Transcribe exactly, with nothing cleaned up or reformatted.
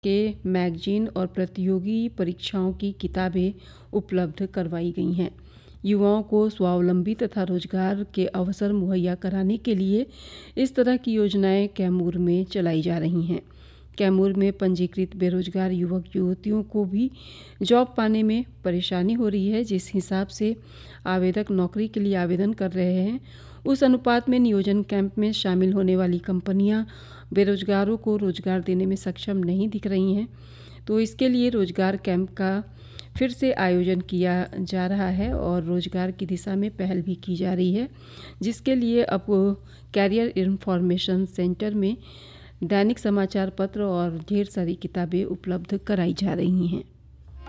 के मैगजीन और प्रतियोगी परीक्षाओं की किताबें उपलब्ध करवाई गई हैं। युवाओं को स्वावलंबी तथा रोजगार के अवसर मुहैया कराने के लिए इस तरह की योजनाएं कैमूर में चलाई जा रही हैं। कैमूर में पंजीकृत बेरोजगार युवक युवतियों को भी जॉब पाने में परेशानी हो रही है। जिस हिसाब से आवेदक नौकरी के लिए आवेदन कर रहे हैं, उस अनुपात में नियोजन कैंप में शामिल होने वाली कंपनियां बेरोजगारों को रोजगार देने में सक्षम नहीं दिख रही हैं। तो इसके लिए रोजगार कैंप का फिर से आयोजन किया जा रहा है और रोजगार की दिशा में पहल भी की जा रही है, जिसके लिए अब कैरियर इंफॉर्मेशन सेंटर में दैनिक समाचार पत्र और ढेर सारी किताबें उपलब्ध कराई जा रही हैं।